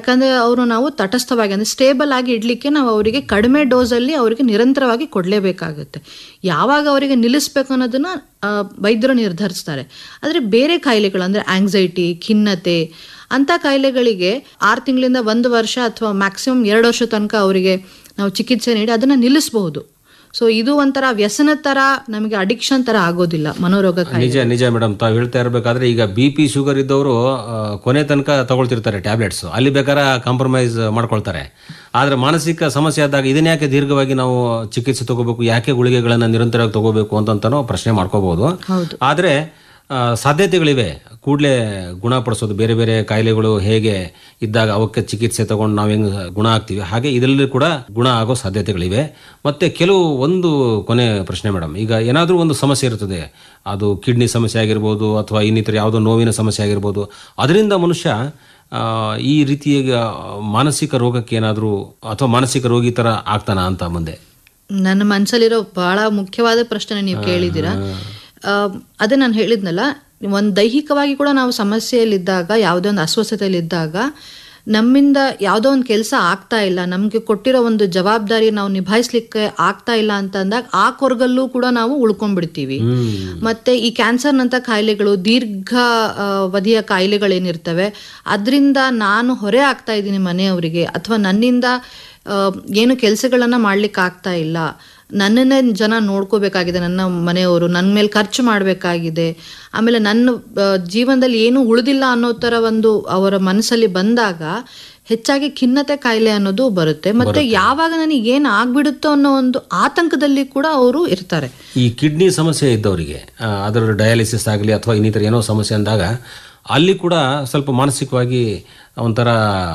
ಯಾಕಂದರೆ ಅವರು ನಾವು ತಟಸ್ಥವಾಗಿ ಅಂದರೆ ಸ್ಟೇಬಲ್ ಆಗಿ ಇಡಲಿಕ್ಕೆ ನಾವು ಅವರಿಗೆ ಕಡಿಮೆ ಡೋಸಲ್ಲಿ ಅವರಿಗೆ ನಿರಂತರವಾಗಿ ಕೊಡಲೇಬೇಕಾಗುತ್ತೆ. ಯಾವಾಗ ಅವರಿಗೆ ನಿಲ್ಲಿಸಬೇಕು ಅನ್ನೋದನ್ನು ವೈದ್ಯರು ನಿರ್ಧರಿಸ್ತಾರೆ. ಆದರೆ ಬೇರೆ ಕಾಯಿಲೆಗಳು ಅಂದರೆ ಆಂಗ್ಸೈಟಿ, ಖಿನ್ನತೆ ಅಂಥ ಕಾಯಿಲೆಗಳಿಗೆ 6 ತಿಂಗಳಿಂದ 1 ವರ್ಷ ಅಥವಾ ಮ್ಯಾಕ್ಸಿಮಮ್ 2 ವರ್ಷ ತನಕ ಅವರಿಗೆ ನಾವು ಚಿಕಿತ್ಸೆ ನೀಡಿ ಅದನ್ನು ನಿಲ್ಲಿಸಬಹುದು. ಸೊ ಇದು ಒಂಥರ ವ್ಯಸನ ಥರ, ನಮಗೆ ಅಡಿಕ್ಷನ್ ಥರ ಆಗೋದಿಲ್ಲ ಮನೋರೋಗ ಕಾಯಿಲೆ. ನಿಜ ಮೇಡಮ್, ತಾವು ಹೇಳ್ತಾ ಇರಬೇಕಾದ್ರೆ ಈಗ BP ಶುಗರ್ ಇದ್ದವರು ಕೊನೆ ತನಕ ತಗೊಳ್ತಿರ್ತಾರೆ ಟ್ಯಾಬ್ಲೆಟ್ಸ್, ಅಲ್ಲಿ ಬೇಕಾದ್ರೆ ಕಾಂಪ್ರಮೈಸ್ ಮಾಡ್ಕೊಳ್ತಾರೆ. ಆದರೆ ಮಾನಸಿಕ ಸಮಸ್ಯೆ ಆದಾಗ ಇದನ್ನ ಯಾಕೆ ದೀರ್ಘವಾಗಿ ನಾವು ಚಿಕಿತ್ಸೆ ತಗೋಬೇಕು, ಯಾಕೆ ಗುಳಿಗೆಗಳನ್ನು ನಿರಂತರವಾಗಿ ತಗೋಬೇಕು ಅಂತನೋ ಪ್ರಶ್ನೆ ಮಾಡ್ಕೋಬಹುದು. ಆದರೆ ಸಾಧ್ಯತೆಗಳಿವೆ ಕೂಡಲೇ ಗುಣಪಡಿಸೋದು. ಬೇರೆ ಬೇರೆ ಕಾಯಿಲೆಗಳು ಹೇಗೆ ಇದ್ದಾಗ ಅವಕ್ಕೆ ಚಿಕಿತ್ಸೆ ತಗೊಂಡು ನಾವು ಹೆಂಗೆ ಗುಣ ಆಗ್ತೀವಿ, ಹಾಗೆ ಇದರಲ್ಲಿ ಕೂಡ ಗುಣ ಆಗೋ ಸಾಧ್ಯತೆಗಳಿವೆ. ಮತ್ತು ಒಂದು ಕೊನೆ ಪ್ರಶ್ನೆ ಮೇಡಮ್, ಈಗ ಏನಾದರೂ ಒಂದು ಸಮಸ್ಯೆ ಇರ್ತದೆ, ಅದು ಕಿಡ್ನಿ ಸಮಸ್ಯೆ ಆಗಿರ್ಬೋದು ಅಥವಾ ಇನ್ನಿತರ ಯಾವುದೋ ನೋವಿನ ಸಮಸ್ಯೆ ಆಗಿರ್ಬೋದು, ಅದರಿಂದ ಮನುಷ್ಯ ಈ ರೀತಿಯ ಮಾನಸಿಕ ರೋಗಕ್ಕೆ ಏನಾದರೂ ಅಥವಾ ಮಾನಸಿಕ ರೋಗಿ ಥರ ಆಗ್ತಾನ ಅಂತ ಮುಂದೆ ನನ್ನ ಮನಸ್ಸಲ್ಲಿರೋ ಬಹಳ ಮುಖ್ಯವಾದ ಪ್ರಶ್ನೆ ನೀವು ಕೇಳಿದ್ದೀರಾ. ಅದೇ ನಾನು ಹೇಳಿದ್ನಲ್ಲ, ಒಂದು ದೈಹಿಕವಾಗಿ ಕೂಡ ನಾವು ಸಮಸ್ಯೆಯಲ್ಲಿದ್ದಾಗ, ಯಾವುದೋ ಒಂದು ಅಸ್ವಸ್ಥತೆಯಲ್ಲಿದ್ದಾಗ, ನಮ್ಮಿಂದ ಯಾವುದೋ ಒಂದು ಕೆಲಸ ಆಗ್ತಾ ಇಲ್ಲ, ನಮಗೆ ಕೊಟ್ಟಿರೋ ಒಂದು ಜವಾಬ್ದಾರಿ ನಾವು ನಿಭಾಯಿಸ್ಲಿಕ್ಕೆ ಆಗ್ತಾ ಇಲ್ಲ ಅಂತ ಅಂದಾಗ ಆ ಕೊರಗಲ್ಲೂ ಕೂಡ ನಾವು ಉಳ್ಕೊಂಡ್ಬಿಡ್ತೀವಿ. ಮತ್ತೆ ಈ ಕ್ಯಾನ್ಸರ್ನಂಥ ಕಾಯಿಲೆಗಳು, ದೀರ್ಘ ಅವಧಿಯ ಕಾಯಿಲೆಗಳೇನಿರ್ತವೆ, ಅದರಿಂದ ನಾನು ಹೊರೆ ಆಗ್ತಾ ಇದ್ದೀನಿ ಮನೆಯವರಿಗೆ, ಅಥವಾ ನನ್ನಿಂದ ಏನು ಕೆಲಸಗಳನ್ನು ಮಾಡ್ಲಿಕ್ಕೆ ಆಗ್ತಾ ಇಲ್ಲ, ನನ್ನನ್ನೇ ಜನ ನೋಡ್ಕೋಬೇಕಾಗಿದೆ, ನನ್ನ ಮನೆಯವರು ನನ್ನ ಮೇಲೆ ಖರ್ಚು ಮಾಡಬೇಕಾಗಿದೆ, ಆಮೇಲೆ ನನ್ನ ಜೀವನದಲ್ಲಿ ಏನೂ ಉಳಿದಿಲ್ಲ ಅನ್ನೋ ಥರ ಒಂದು ಅವರ ಮನಸ್ಸಲ್ಲಿ ಬಂದಾಗ ಹೆಚ್ಚಾಗಿ ಖಿನ್ನತೆ ಕಾಯಿಲೆ ಅನ್ನೋದು ಬರುತ್ತೆ. ಮತ್ತೆ ಯಾವಾಗ ನನಗೆ ಏನು ಆಗ್ಬಿಡುತ್ತೋ ಅನ್ನೋ ಒಂದು ಆತಂಕದಲ್ಲಿ ಕೂಡ ಅವರು ಇರ್ತಾರೆ. ಈ ಕಿಡ್ನಿ ಸಮಸ್ಯೆ ಇದ್ದವರಿಗೆ ಅದರ ಡಯಾಲಿಸಿಸ್ ಆಗಲಿ ಅಥವಾ ಇನ್ನಿತರ ಏನೋ ಸಮಸ್ಯೆ ಅಂದಾಗ ಅಲ್ಲಿ ಕೂಡ ಸ್ವಲ್ಪ ಮಾನಸಿಕವಾಗಿ ಒಂಥರ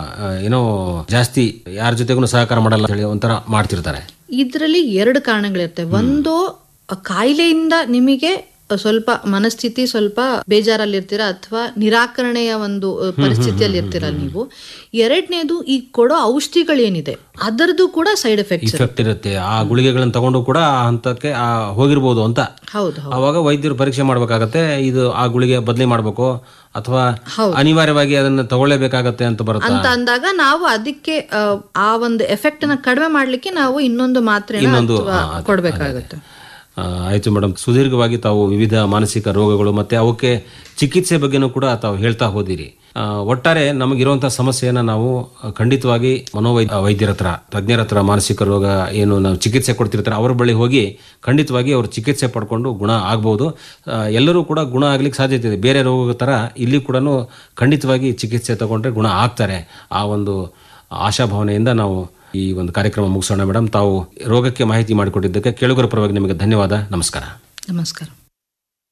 ಏನೋ ಜಾಸ್ತಿ ಯಾರ ಜೊತೆಗೂ ಸಹಕಾರ ಮಾಡಲ್ಲ ಹೇಳಿ ಒಂಥರ ಮಾಡ್ತಿರ್ತಾರೆ. ಇದರಲ್ಲಿ 2 ಕಾರಣಗಳಿರ್ತವೆ. ಒಂದು, ಕಾಯಿಲೆಯಿಂದ ನಿಮಗೆ ಸ್ವಲ್ಪ ಮನಸ್ಥಿತಿ ಸ್ವಲ್ಪ ಬೇಜಾರಲ್ಲಿರ್ತೀರ ಅಥವಾ ನಿರಾಕರಣೆಯ ಒಂದು ಪರಿಸ್ಥಿತಿಯಲ್ಲಿ ಇರ್ತೀರ ನೀವು. 2ನೇದು, ಈ ಕೊಡೋ ಔಷಧಿಗಳೇನಿದೆ ಅದರದ್ದು ಕೂಡ ಸೈಡ್ ಎಫೆಕ್ಟ್ ಇರುತ್ತೆ. ಆ ಗುಳಿಗೆಗಳನ್ನು ತಗೊಂಡು ಕೂಡ ಆ ಹಂತಕ್ಕೆ ಹೋಗಿರ್ಬೋದು ಅಂತ. ಹೌದು. ಅವಾಗ ವೈದ್ಯರು ಪರೀಕ್ಷೆ ಮಾಡ್ಬೇಕಾಗತ್ತೆ, ಇದು ಆ ಗುಳಿಗೆ ಬದಲಿ ಮಾಡ್ಬೇಕು ಅಥವಾ ಅನಿವಾರ್ಯವಾಗಿ ಅದನ್ನ ತಗೊಳ್ಳೇಬೇಕಾಗತ್ತೆ ಅಂತ ಬರುತ್ತೆ. ಅಂತ ಅಂದಾಗ ನಾವು ಅದಕ್ಕೆ ಆ ಒಂದು ಎಫೆಕ್ಟ್ ನ ಕಡಿಮೆ ಮಾಡ್ಲಿಕ್ಕೆ ನಾವು ಇನ್ನೊಂದು ಮಾತ್ರೆ ಕೊಡ್ಬೇಕಾಗುತ್ತೆ. ಆಯ್ತು ಮೇಡಮ್, ಸುದೀರ್ಘವಾಗಿ ತಾವು ವಿವಿಧ ಮಾನಸಿಕ ರೋಗಗಳು ಮತ್ತೆ ಅವಕ್ಕೆ ಚಿಕಿತ್ಸೆ ಬಗ್ಗೆನೂ ಕೂಡ ತಾವು ಹೇಳ್ತಾ ಹೋದಿರಿ. ಒಟ್ಟಾರೆ ನಮಗಿರುವಂತಹ ಸಮಸ್ಯೆಯನ್ನ ನಾವು ಖಂಡಿತವಾಗಿ ವೈದ್ಯರ ಹತ್ರ, ತಜ್ಞರ ಹತ್ರ, ಮಾನಸಿಕ ರೋಗ ಏನು ನಾವು ಚಿಕಿತ್ಸೆ ಕೊಡ್ತಿರ್ತಾರೆ ಅವ್ರ ಬಳಿ ಹೋಗಿ ಖಂಡಿತವಾಗಿ ಅವರು ಚಿಕಿತ್ಸೆ ಪಡ್ಕೊಂಡು ಗುಣ ಆಗ್ಬೋದು. ಎಲ್ಲರೂ ಕೂಡ ಗುಣ ಆಗ್ಲಿಕ್ಕೆ ಸಾಧ್ಯತೆ ಇದೆ. ಬೇರೆ ರೋಗದ ಥರ ಇಲ್ಲಿ ಕೂಡ ಖಂಡಿತವಾಗಿ ಚಿಕಿತ್ಸೆ ತಗೊಂಡ್ರೆ ಗುಣ ಆಗ್ತಾರೆ. ಆ ಒಂದು ಆಶಾಭಾವನೆಯಿಂದ ನಾವು ಈ ಒಂದು ಕಾರ್ಯಕ್ರಮ ಮುಗಿಸೋಣ ಮೇಡಮ್. ತಾವು ರೋಗಕ್ಕೆ ಮಾಹಿತಿ ಮಾಡಿಕೊಟ್ಟಿದ್ದಕ್ಕೆ ಕೇಳುಗರ ಪರವಾಗಿ ನಿಮಗೆ ಧನ್ಯವಾದ. ನಮಸ್ಕಾರ. ನಮಸ್ಕಾರ.